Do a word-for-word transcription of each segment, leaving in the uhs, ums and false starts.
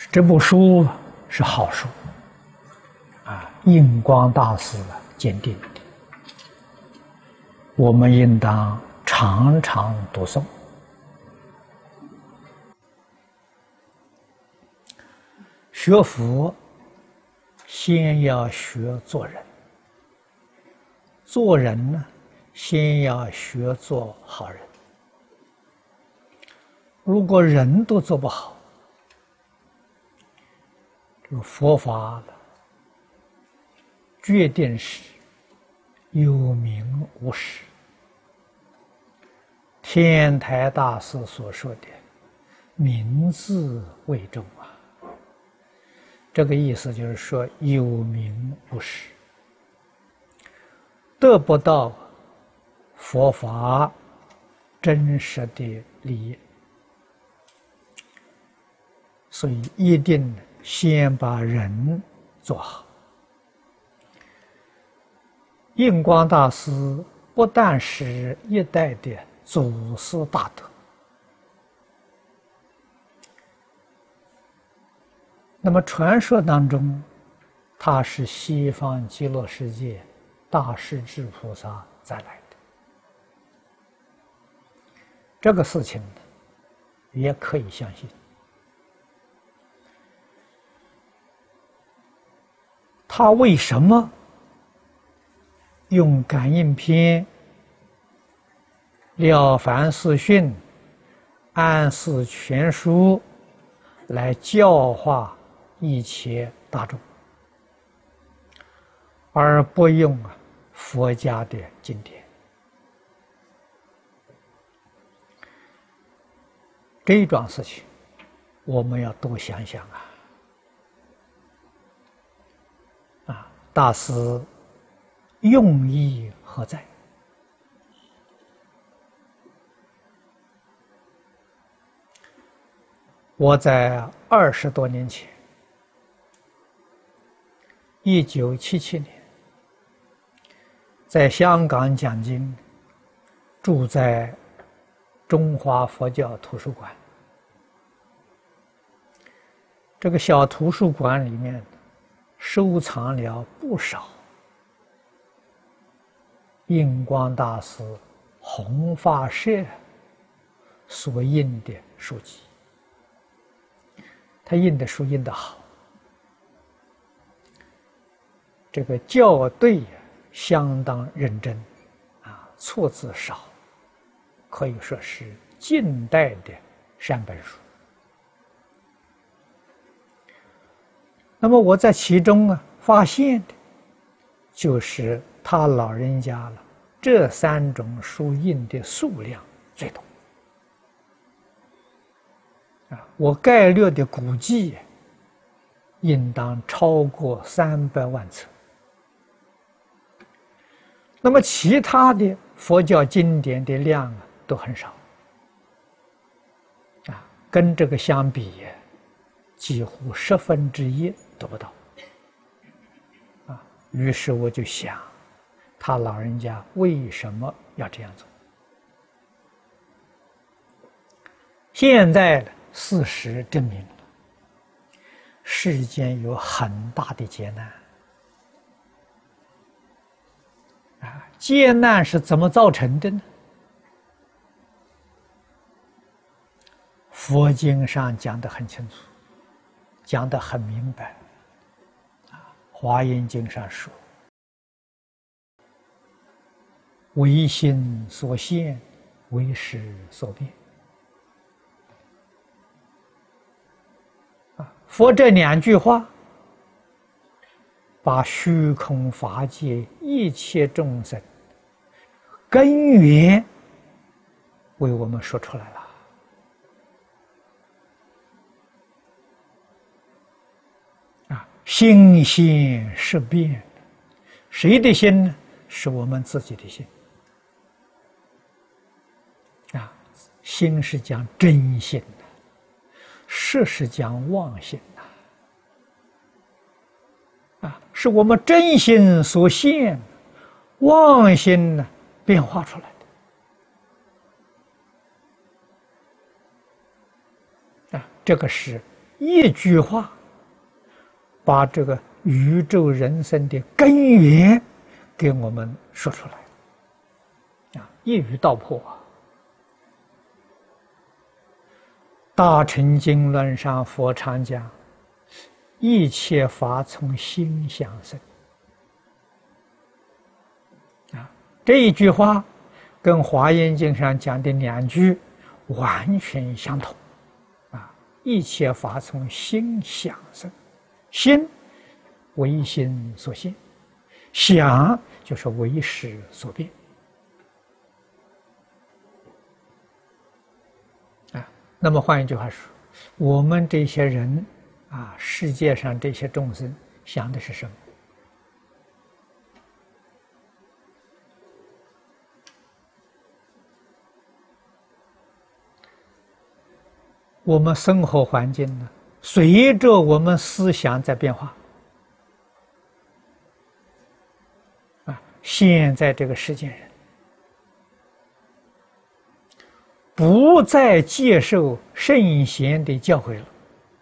这部书是好书啊，印光大师鉴定的，我们应当常常读诵。学佛，先要学做人；做人呢，先要学做好人。如果人都做不好，这个佛法决定是有名无实。天台大师所说的“名字为重”啊，这个意思就是说有名无实，得不到佛法真实的利益，所以一定先把人做好。印光大师不但是一代的祖师大德，那么传说当中，他是西方极乐世界大势至菩萨再来的，这个事情也可以相信。他为什么用感应篇、了凡四训、安世全书来教化一切大众，而不用佛家的经典？这一桩事情，我们要多想想啊！啊，大师用意何在？我在二十多年前，一九七七年，在香港讲经，住在中华佛教图书馆。这个小图书馆里面收藏了不少印光大师弘法社所印的书籍。他印的书印得好，这个校对相当认真，啊，错字少，可以说是近代的善本书。那么我在其中啊发现的，就是他老人家了这三种书印的数量最多。我概略的估计，应当超过三百万册。那么其他的佛教经典的量啊都很少，啊，跟这个相比，几乎十分之一都不到。啊，于是我就想，他老人家为什么要这样做？现在呢？事实证明了，世间有很大的劫难啊！劫难是怎么造成的呢？佛经上讲得很清楚，讲得很明白啊。《华严经》上说：“唯心所现，唯识所变。”佛这两句话，把虚空法界一切众生根源为我们说出来了。啊，心现识变，谁的心呢？是我们自己的心。啊，心是讲真心的，识是讲妄心呐。啊，是我们真心所现，妄心呢变化出来的。啊，这个是一句话把这个宇宙人生的根源给我们说出来，啊，一语道破啊！大乘经论上佛常讲，一切法从心想生。啊，这一句话跟华严经上讲的两句完全相同。啊，一切法从心想生，心为心所现，想就是为识所变。啊，那么换一句话说，我们这些人啊，世界上这些众生想的是什么？我们生活环境呢，随着我们思想在变化。啊，现在这个世间人不再接受圣贤的教诲了。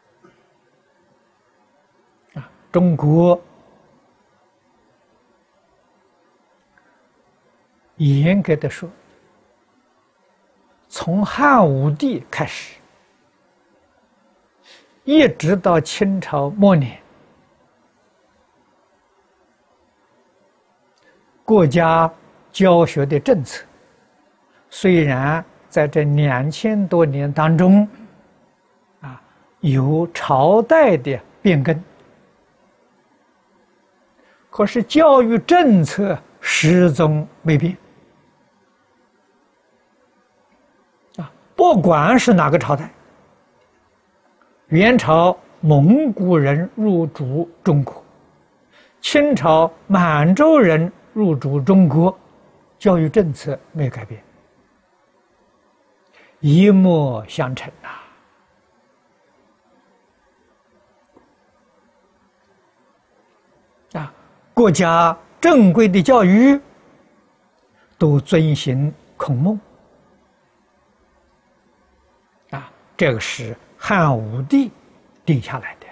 啊，中国严格的说，从汉武帝开始，一直到清朝末年，国家教学的政策虽然在这两千多年当中啊有朝代的变更，可是教育政策始终没变啊，不管是哪个朝代。元朝蒙古人入主中国，清朝满洲人入主中国，教育政策没有改变，一脉相承呐。啊，国家正规的教育都遵循孔孟。啊，这个是汉武帝定下来的，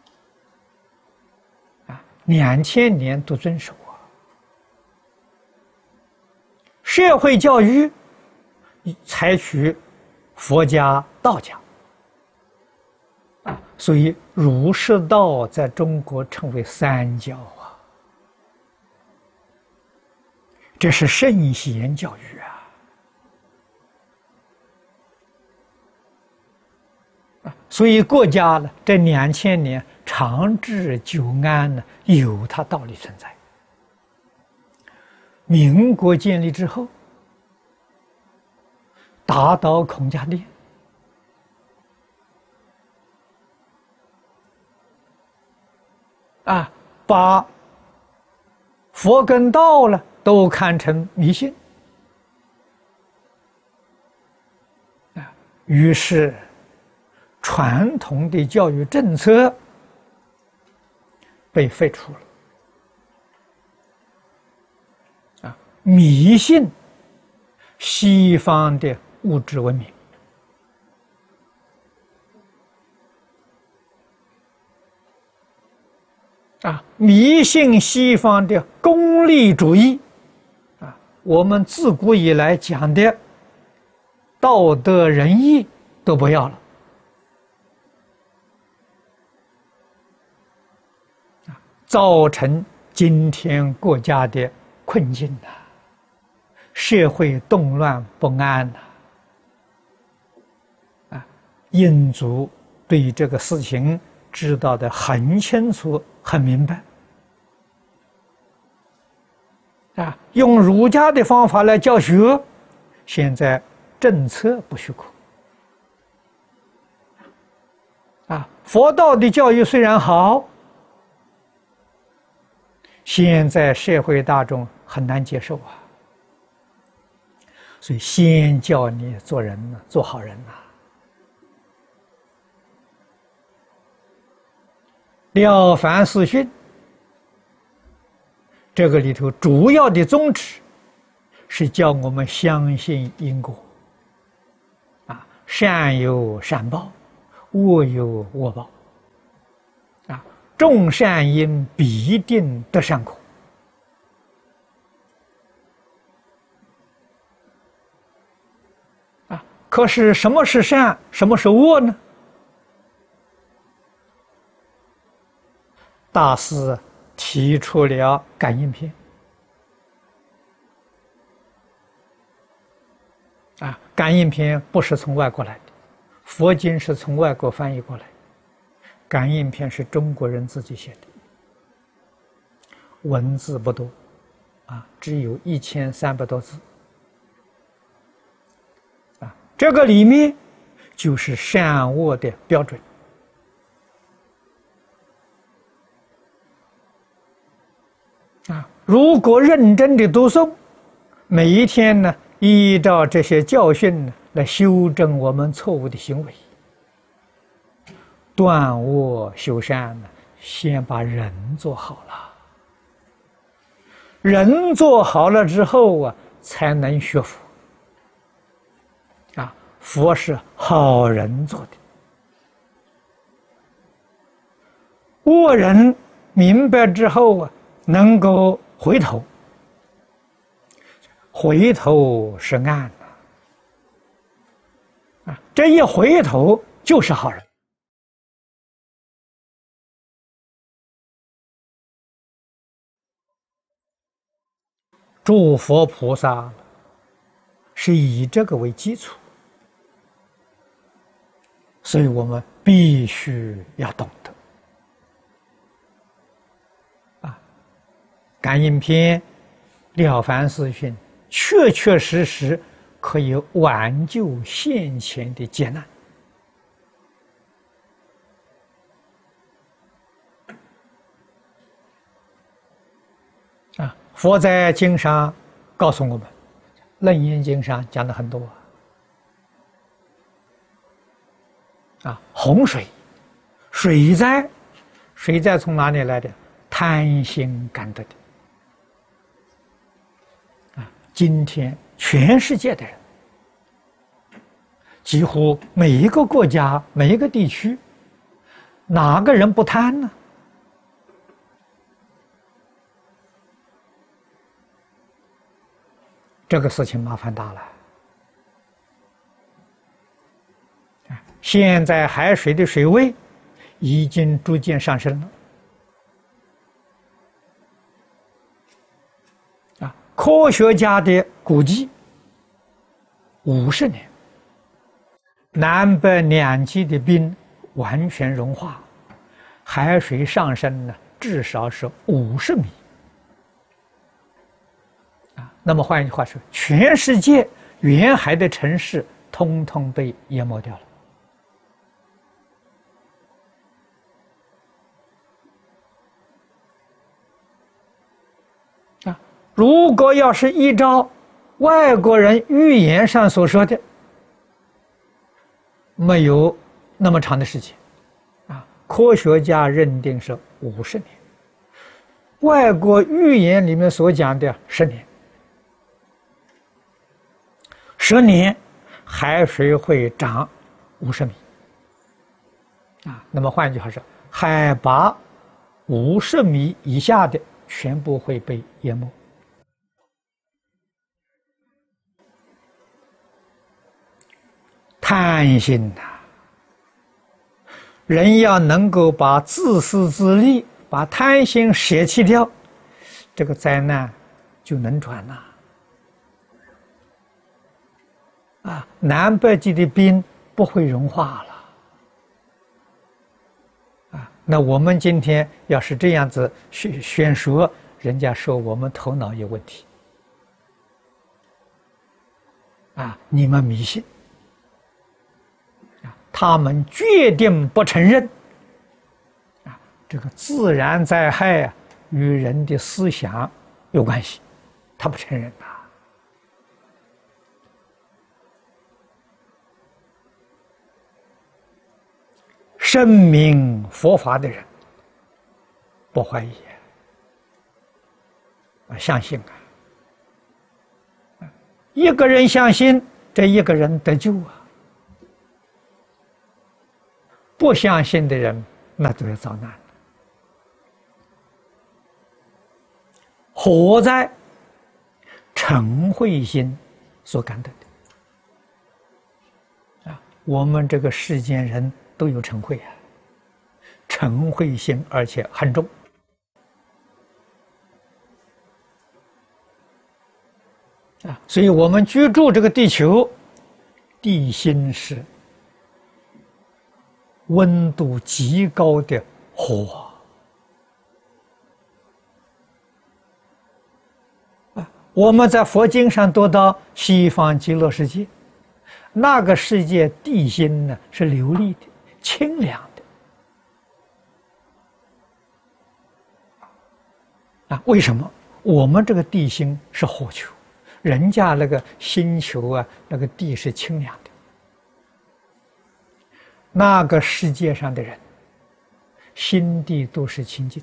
啊，两千年都遵守啊。社会教育采取佛家、道家，啊，所以儒释道在中国称为三教啊，这是圣贤教育啊。所以国家呢，这两千年长治久安呢，有它道理存在。民国建立之后，打倒孔家店，啊，把佛跟道了都看成迷信，啊，于是传统的教育政策被废除了，啊，迷信西方的物质文明，啊，迷信西方的功利主义，啊，我们自古以来讲的道德仁义都不要了。造成今天国家的困境呐、啊，社会动乱不安呐、啊，啊，印祖对这个事情知道的很清楚、很明白，啊，用儒家的方法来教学，现在政策不许可，啊，佛道的教育虽然好。现在社会大众很难接受啊，所以先教你做人呢，做好人呐。《了凡四训》这个里头主要的宗旨是教我们相信因果，啊，善有善报， 恶有恶报，啊，种善因必定得善果。啊，可是什么是善，什么是恶呢？大师提出了感应篇。啊，感应篇不是从外国来的，佛经是从外国翻译过来，感应篇是中国人自己写的，文字不多，啊，只有一千三百多字，啊，这个里面就是善恶的标准。啊，如果认真的读诵，每一天呢，依照这些教训呢，来修正我们错误的行为，断恶修善呢，先把人做好了，人做好了之后啊，才能学佛。啊，佛是好人做的，恶人明白之后啊，能够回头。回头是岸呐，啊，这一回头就是好人。诸佛菩萨是以这个为基础，所以我们必须要懂得。啊，感应篇、了凡四训。确确实实可以挽救现前的劫难。啊，佛在经上告诉我们，《楞严经》上讲的很多。啊，洪水、水灾，水灾从哪里来的？贪心感得的。今天全世界的人，几乎每一个国家、每一个地区，哪个人不贪呢？这个事情麻烦大了。现在海水的水位已经逐渐上升了。科学家的估计，五十年，南北两极的冰完全融化，海水上升呢，至少是五十米。啊，那么换一句话说，全世界沿海的城市通通被淹没掉了。啊。如果要是依照外国人预言上所说的，没有那么长的时间，啊，科学家认定是五十年，外国预言里面所讲的十年，十年海水会涨五十米，啊，那么换句话说，海拔五十米以下的全部会被淹没。贪心呐、啊，人要能够把自私自利、把贪心舍弃掉，这个灾难就能转呐。啊，南北极的冰不会融化了。啊，那我们今天要是这样子宣宣说，人家说我们头脑有问题。啊，你们迷信。他们决定不承认，啊，这个自然灾害啊，与人的思想有关系，他不承认呐。深明佛法的人，不怀疑啊，相信啊，一个人相信，这一个人得救啊。 不相信的人，那都要遭难。火灾嗔恚心所感得的啊，我们这个世间人都有嗔恚啊，嗔恚心而且很重啊，所以我们居住这个地球，地心是温度极高的火。我们在佛经上读到西方极乐世界，那个世界地心呢是流利的、清凉的。啊，为什么？我们这个地心是火球，人家那个星球啊，那个地是清凉的。那个世界上的人，心地都是清净，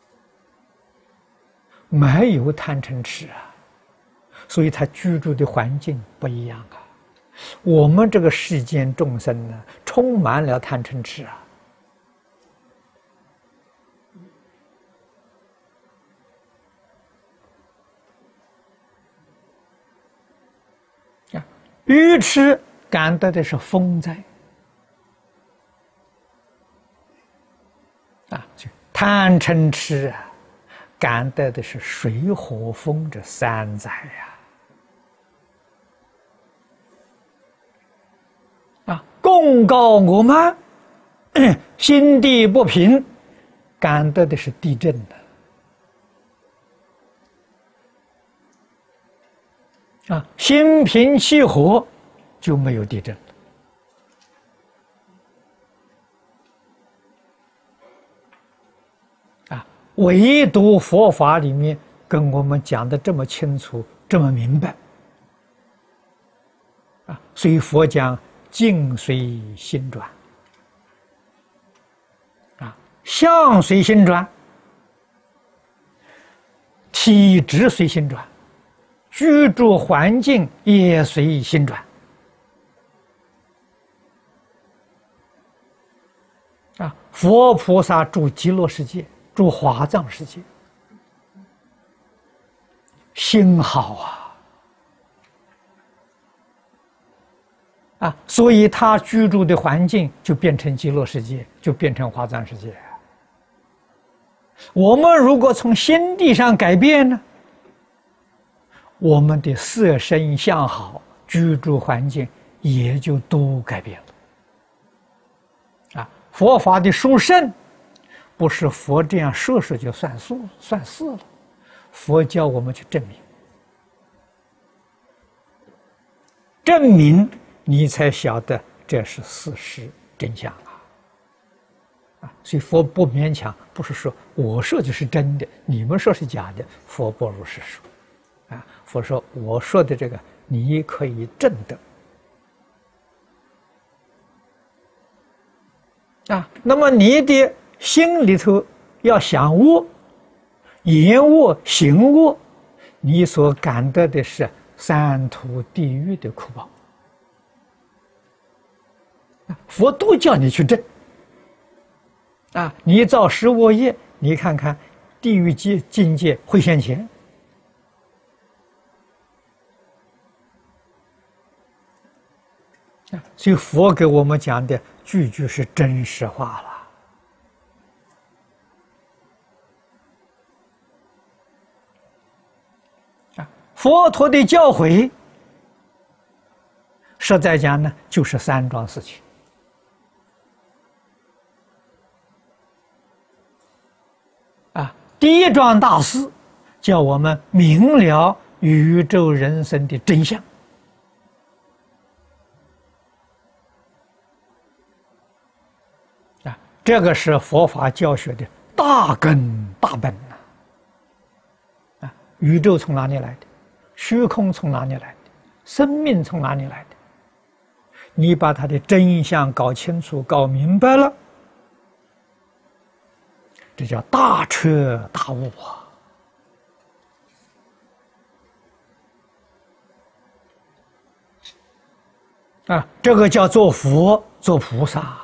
没有贪嗔痴啊。所以他居住的环境不一样啊。我们这个世间众生呢，充满了贪嗔痴啊。啊，愚痴感得的是风灾啊，贪嗔痴啊，感得的是水火风这三灾呀。啊，功高我慢，心地不平，感得的是地震的。啊，心平气和，就没有地震了。啊，唯独佛法里面跟我们讲的这么清楚，这么明白。啊，所以佛讲境随心转，啊，相随心转，体质随心转，居住环境也随心转。啊，佛菩萨住极乐世界，住华藏世界，心好啊。啊，所以他居住的环境就变成极乐世界，就变成华藏世界。我们如果从心地上改变呢，我们的色身相好，居住环境也就都改变了。啊，佛法的殊胜，不是佛这样说说就算数算事了，佛教我们去证明，证明。你才晓得这是事实真相啊！啊，所以佛不勉强，不是说我说的是真的，你们说是假的，佛不如是说。啊，佛说我说的这个你可以证得。啊，那么你的心里头要想恶、言恶、行恶，你所感得的是三途地狱的苦报。佛都叫你去证啊！你造十恶业，你看看地狱界境界会现前啊！所以佛给我们讲的句句是真实话了啊！佛陀的教诲，实在讲呢，就是三桩事情。啊，第一桩大事，叫我们明了宇宙人生的真相。啊，这个是佛法教学的大根大本呐。啊，宇宙从哪里来的？虚空从哪里来的？生命从哪里来的？你把它的真相搞清楚、搞明白了，这叫大彻大悟啊！啊，这个叫做佛、做菩萨。